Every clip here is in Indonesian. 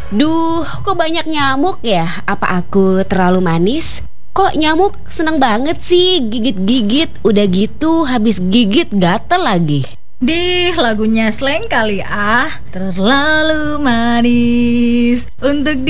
Duh, kok banyak nyamuk ya? Apa aku terlalu manis? Kok nyamuk seneng banget sih gigit-gigit? Udah gitu habis gigit gatel lagi. Dih, lagunya slang kali ah. Terlalu manis untuk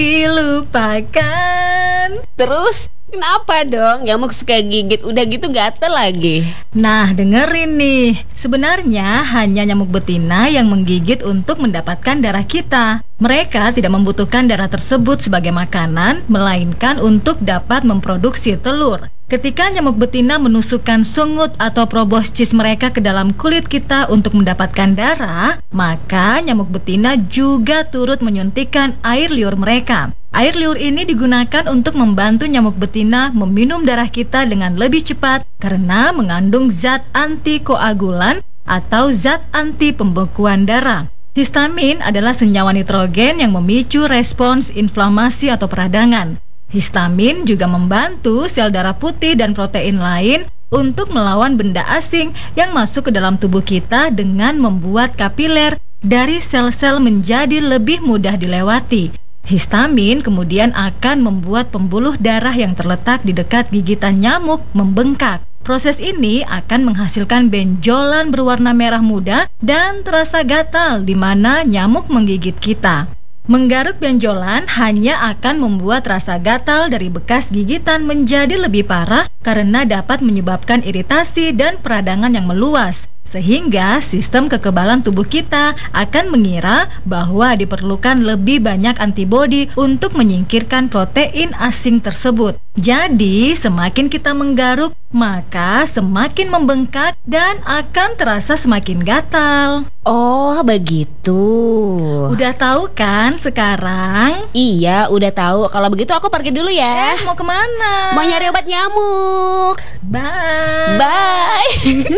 dilupakan. Terus kenapa dong nyamuk suka gigit? Udah gitu gatel lagi. Nah, dengerin nih. Sebenarnya hanya nyamuk betina yang menggigit untuk mendapatkan darah kita. Mereka tidak membutuhkan darah tersebut sebagai makanan, melainkan untuk dapat memproduksi telur. Ketika nyamuk betina menusukkan sungut atau proboscis mereka ke dalam kulit kita untuk mendapatkan darah, maka nyamuk betina juga turut menyuntikkan air liur mereka. Air liur ini digunakan untuk membantu nyamuk betina meminum darah kita dengan lebih cepat karena mengandung zat antikoagulan atau zat anti pembekuan darah. Histamin adalah senyawa nitrogen yang memicu respons inflamasi atau peradangan. Histamin juga membantu sel darah putih dan protein lain untuk melawan benda asing yang masuk ke dalam tubuh kita dengan membuat kapiler dari sel-sel menjadi lebih mudah dilewati. Histamin kemudian akan membuat pembuluh darah yang terletak di dekat gigitan nyamuk membengkak. Proses ini akan menghasilkan benjolan berwarna merah muda dan terasa gatal di mana nyamuk menggigit kita. Menggaruk benjolan hanya akan membuat rasa gatal dari bekas gigitan menjadi lebih parah karena dapat menyebabkan iritasi dan peradangan yang meluas. Sehingga sistem kekebalan tubuh kita akan mengira bahwa diperlukan lebih banyak antibodi untuk menyingkirkan protein asing tersebut. Jadi, semakin kita menggaruk, maka semakin membengkak dan akan terasa semakin gatal. Oh, begitu. Udah tahu kan sekarang? Iya, udah tahu. Kalau begitu aku pergi dulu ya. Mau kemana? Mau nyari obat nyamuk. Bye. Bye.